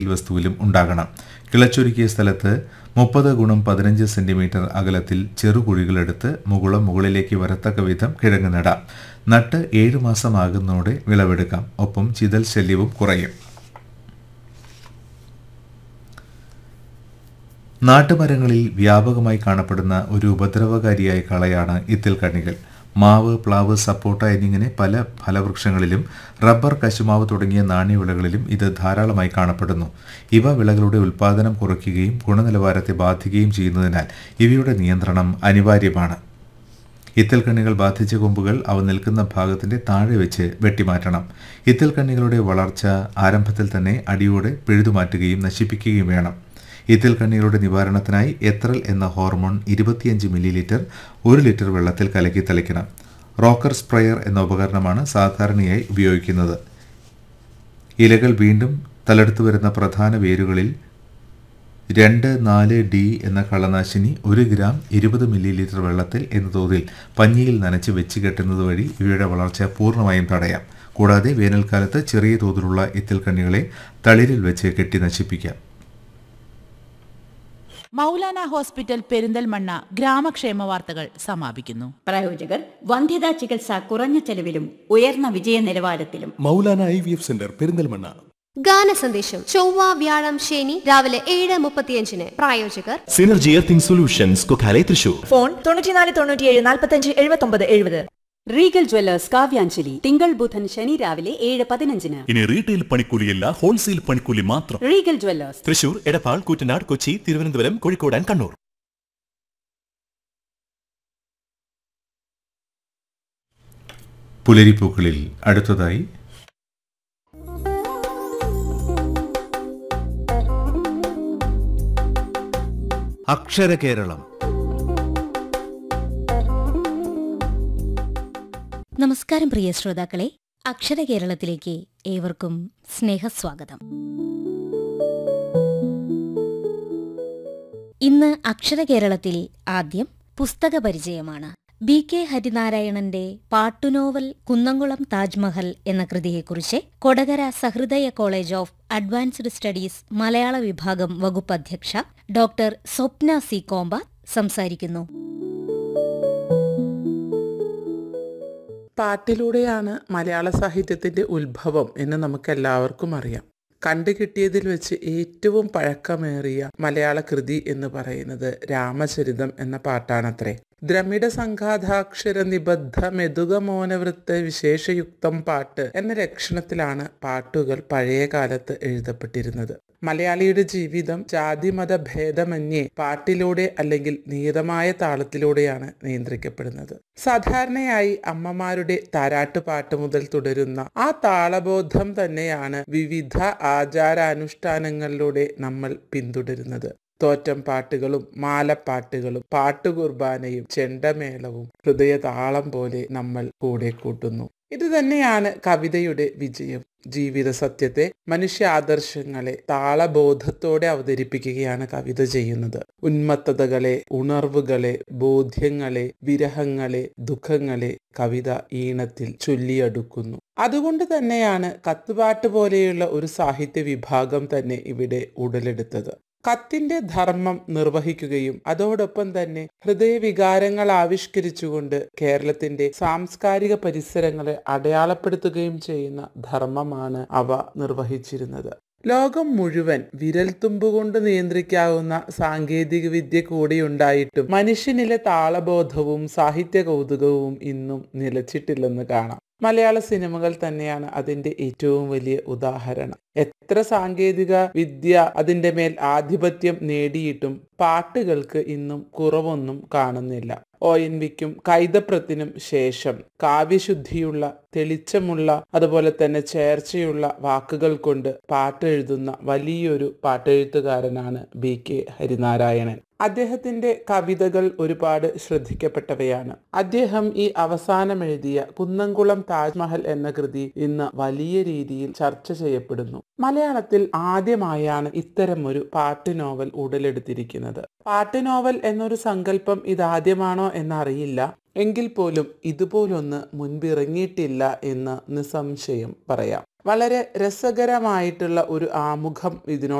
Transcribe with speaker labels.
Speaker 1: വസ്തുവിലും ഉണ്ടാകണം. കിളച്ചൊരുക്കിയ സ്ഥലത്ത് 30x15 centimetre അകലത്തിൽ ചെറുകുഴികളെടുത്ത് മുകളിലേക്ക് വരത്തക്ക വിധം കിഴങ്ങ് നടാം. നട്ട് 7 മാസം ആകുന്നതോടെ വിളവെടുക്കാം. ഒപ്പം ചിതൽ ശല്യവും കുറയും. നാട്ടുമരങ്ങളിൽ വ്യാപകമായി കാണപ്പെടുന്ന ഒരു ഉപദ്രവകാരിയായ കളയാണ് ഇത്തിൽക്കണ്ണികൾ. മാവ്, പ്ലാവ്, സപ്പോട്ട എന്നിങ്ങനെ പല ഫലവൃക്ഷങ്ങളിലും റബ്ബർ, കശുമാവ് തുടങ്ങിയ നാണ്യവിളകളിലും ഇത് ധാരാളമായി കാണപ്പെടുന്നു. ഇവ വിളകളുടെ ഉൽപ്പാദനം കുറയ്ക്കുകയും ഗുണനിലവാരത്തെ ബാധിക്കുകയും ചെയ്യുന്നതിനാൽ ഇവയുടെ നിയന്ത്രണം അനിവാര്യമാണ്. ഇത്തിൽക്കണ്ണികൾ ബാധിച്ച കൊമ്പുകൾ അവ നിൽക്കുന്ന ഭാഗത്തിന്റെ താഴെ വെച്ച് വെട്ടിമാറ്റണം. ഇത്തിൽക്കണ്ണികളുടെ വളർച്ച ആരംഭത്തിൽ തന്നെ അടിയോടെ പിഴുതുമാറ്റുകയും നശിപ്പിക്കുകയും വേണം. ഇത്തിൽക്കണ്ണികളുടെ നിവാരണത്തിനായി എത്രൽ എന്ന ഹോർമോൺ 25 മില്ലിലിറ്റർ 1 ലിറ്റർ വെള്ളത്തിൽ കലക്കി തളിക്കണം. റോക്കർ സ്പ്രെയർ എന്ന ഉപകരണമാണ് സാധാരണയായി ഉപയോഗിക്കുന്നത്. ഇലകൾ വീണ്ടും തലടുത്തു വരുന്ന പ്രധാന വേരുകളിൽ 2,4-D എന്ന കളനാശിനി 1 ഗ്രാം 20 മില്ലിലിറ്റർ വെള്ളത്തിൽ എന്ന തോതിൽ പഞ്ഞിയിൽ നനച്ച് വെച്ച് കെട്ടുന്നത് വഴി ഇവയുടെ വളർച്ച പൂർണ്ണമായും തടയാം. കൂടാതെ വേനൽക്കാലത്ത് ചെറിയ തോതിലുള്ള ഇത്തിൽക്കണ്ണികളെ തളിരിൽ വെച്ച് കെട്ടി നശിപ്പിക്കാം.
Speaker 2: മൗലാന ഹോസ്പിറ്റൽ പെരിന്തൽമണ്ണ ഗ്രാമക്ഷേമ വാർത്തകൾ സമാപിക്കുന്നു.
Speaker 3: പ്രായോജകർ വന്ധ്യതാ ചികിത്സ കുറഞ്ഞ ചെലവിലും ഉയർന്ന വിജയ നിലവാരത്തിലും.
Speaker 4: Maulana IVF centre Perinthalmanna.
Speaker 5: ഗാനസന്ദേശം ചൊവ്വ, വ്യാഴം, ശനി രാവിലെ 7:35. പ്രായോജകർ
Speaker 4: synergy earthing solutions, Kokkalai, Thrissur.
Speaker 6: Phone 94 97 45 79 70.
Speaker 7: Regal Jewellers Kavyanjali തിങ്കൾ ബുധൻ ശനി രാവിലെ 7:15.
Speaker 4: ഇനി റീറ്റെയിൽ പണിക്കൂലിയല്ല, ഹോൾസെയിൽ പണിക്കൂലി മാത്രം.
Speaker 7: Regal Jewellers
Speaker 4: Thrissur, Edappal, Koottanad, Kochi, Thiruvananthapuram, Kozhikode and Kannur.
Speaker 1: പുലരിപ്പൂക്കളിൽ അടുത്തതായി
Speaker 8: അക്ഷരകേരളം.
Speaker 9: നമസ്കാരം പ്രിയ ശ്രോതാക്കളെ, അക്ഷരകേരളത്തിലേക്ക് ഏവർക്കും സ്നേഹസ്വാഗതം. ഇന്ന് അക്ഷരകേരളത്തിൽ ആദ്യം പുസ്തക പരിചയമാണ്. BK ഹരിനാരായണന്റെ പാട്ടുനോവൽ കുന്നംകുളം താജ്മഹൽ എന്ന കൃതിയെക്കുറിച്ച് കൊടകര സഹൃദയ കോളേജ് ഓഫ് അഡ്വാൻസ്ഡ് സ്റ്റഡീസ് മലയാള വിഭാഗം വകുപ്പ് അധ്യക്ഷ ഡോക്ടർ സ്വപ്ന C. കോമ്പ സംസാരിക്കുന്നു.
Speaker 10: പാട്ടിലൂടെയാണ് മലയാള സാഹിത്യത്തിന്റെ ഉത്ഭവം എന്ന് നമുക്കെല്ലാവർക്കും അറിയാം. കണ്ടുകിട്ടിയതിൽ വെച്ച് ഏറ്റവും പഴക്കമേറിയ മലയാള കൃതി എന്ന് പറയുന്നത് രാമചരിതം എന്ന പാട്ടാണത്രേ. ദ്രമിഡ സംഘാതാക്ഷര നിബദ്ധ മെതുക മോനവൃത്ത വിശേഷയുക്തം പാട്ട് എന്ന ലക്ഷണത്തിലാണ് പാട്ടുകൾ പഴയ കാലത്ത് എഴുതപ്പെട്ടിരുന്നത്. മലയാളിയുടെ ജീവിതം ജാതിമത ഭേദമന്യേ പാട്ടിലൂടെ അല്ലെങ്കിൽ നിയതമായ താളത്തിലൂടെയാണ് നിയന്ത്രിക്കപ്പെടുന്നത്. സാധാരണയായി അമ്മമാരുടെ താരാട്ടുപാട്ട് മുതൽ തുടരുന്ന ആ താളബോധം തന്നെയാണ് വിവിധ ആചാരാനുഷ്ഠാനങ്ങളിലൂടെ നമ്മൾ പിന്തുടരുന്നത്. തോറ്റം പാട്ടുകളും മാലപ്പാട്ടുകളും പാട്ടുകുർബാനയും ചെണ്ടമേളവും ഹൃദയതാളം പോലെ നമ്മൾ കൂടെ കൂട്ടുന്നു. ഇത് തന്നെയാണ് കവിതയുടെ വിജയം. ജീവിത സത്യത്തെ, മനുഷ്യ ആദർശങ്ങളെ താളബോധത്തോടെ അവതരിപ്പിക്കുകയാണ് കവിത ചെയ്യുന്നത്. ഉന്മത്തതകളെ, ഉണർവുകളെ, ബോധ്യങ്ങളെ, വിരഹങ്ങളെ, ദുഃഖങ്ങളെ കവിത ഈണത്തിൽ ചൊല്ലിയടുക്കുന്നു. അതുകൊണ്ട് തന്നെയാണ് കത്തുപാട്ട് പോലെയുള്ള ഒരു സാഹിത്യ വിഭാഗം തന്നെ ഇവിടെ ഉടലെടുത്തത്. കത്തിന്റെ ധർമ്മം നിർവഹിക്കുകയും അതോടൊപ്പം തന്നെ ഹൃദയവികാരങ്ങൾ ആവിഷ്കരിച്ചുകൊണ്ട് കേരളത്തിന്റെ സാംസ്കാരിക പരിസരങ്ങളെ അടയാളപ്പെടുത്തുകയും ചെയ്യുന്ന ധർമ്മമാണ് അവ നിർവഹിച്ചിരുന്നത്. ലോകം മുഴുവൻ വിരൽത്തുമ്പുകൊണ്ട് നിയന്ത്രിക്കാവുന്ന സാങ്കേതിക വിദ്യ കൂടിയുണ്ടായിട്ടും മനുഷ്യനിലെ താളബോധവും സാഹിത്യ കൗതുകവും ഇന്നും നിലച്ചിട്ടില്ലെന്ന് കാണാം. മലയാള സിനിമകൾ തന്നെയാണ് അതിന്റെ ഏറ്റവും വലിയ ഉദാഹരണം. എത്ര സാങ്കേതിക വിദ്യ അതിന്റെ മേൽ ആധിപത്യം നേടിയിട്ടും പാട്ടുകൾക്ക് ഇന്നും കുറവൊന്നും കാണുന്നില്ല. ONVയ്ക്കും കൈതപ്രത്തിനും ശേഷം കാവ്യശുദ്ധിയുള്ള, തെളിച്ചമുള്ള, അതുപോലെ തന്നെ ചേർച്ചയുള്ള വാക്കുകൾ കൊണ്ട് പാട്ടെഴുതുന്ന വലിയൊരു പാട്ടെഴുത്തുകാരനാണ് BK ഹരിനാരായണൻ. അദ്ദേഹത്തിന്റെ കവിതകൾ ഒരുപാട് ശ്രദ്ധിക്കപ്പെട്ടവയാണ്. അദ്ദേഹം ഈ അവസാനം എഴുതിയ കുന്നംകുളം താജ്മഹൽ എന്ന കൃതി ഇന്ന് വലിയ രീതിയിൽ ചർച്ച ചെയ്യപ്പെടുന്നു. മലയാളത്തിൽ ആദ്യമായാണ് ഇത്തരമൊരു പാട്ട് നോവൽ ഉടലെടുത്തിരിക്കുന്നത്. പാട്ട് നോവൽ എന്നൊരു സങ്കല്പം ഇതാദ്യമാണോ എന്നറിയില്ല. എങ്കിൽ പോലും ഇതുപോലൊന്ന് മുൻപിറങ്ങിയിട്ടില്ല എന്ന് നിസ്സംശയം പറയാം. വളരെ രസകരമായിട്ടുള്ള ഒരു ആമുഖം ഇതിനോട്